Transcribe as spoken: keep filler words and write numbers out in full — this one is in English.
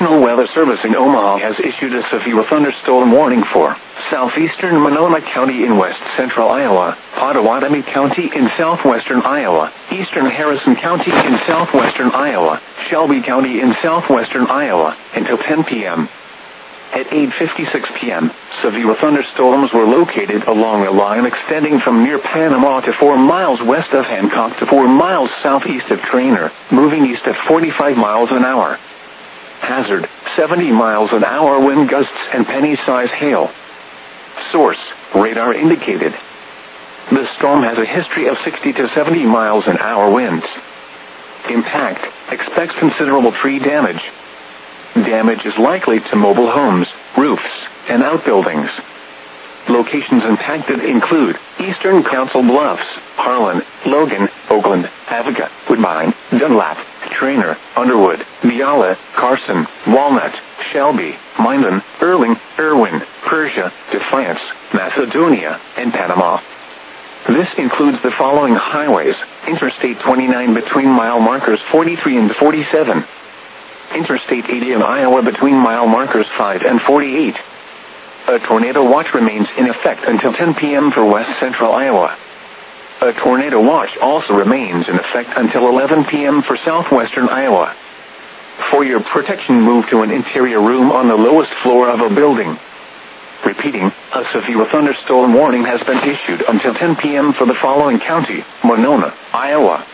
National Weather Service in Omaha has issued a severe thunderstorm warning for southeastern Monona County in west central Iowa, Pottawatomie County in southwestern Iowa, eastern Harrison County in southwestern Iowa, Shelby County in southwestern Iowa, until ten p.m. At eight fifty-six p.m., severe thunderstorms were located along a line extending from near Panama to four miles west of Hancock to four miles southeast of Trainer, moving east at forty-five miles an hour. Hazard, seventy miles an hour wind gusts and penny-size hail. Source, radar indicated. The storm has a history of sixty to seventy miles an hour winds. Impact, expects considerable tree damage. Damage is likely to mobile homes, roofs, and outbuildings. Locations impacted include Eastern Council Bluffs, Harlan, Logan, Oakland, Avoca, Woodbine, Dunlap, Trainer, Underwood, Biala, Carson, Walnut, Shelby, Minden, Erling, Irwin, Persia, Defiance, Macedonia, and Panama. This includes the following highways: Interstate twenty-nine between mile markers forty-three and forty-seven. Interstate eighty in Iowa between mile markers five and forty-eight. A tornado watch remains in effect until ten p.m. for west central Iowa. A tornado watch also remains in effect until eleven p.m. for southwestern Iowa. For your protection, move to an interior room on the lowest floor of a building. Repeating, a severe thunderstorm warning has been issued until ten p.m. for the following county: Monona, Iowa,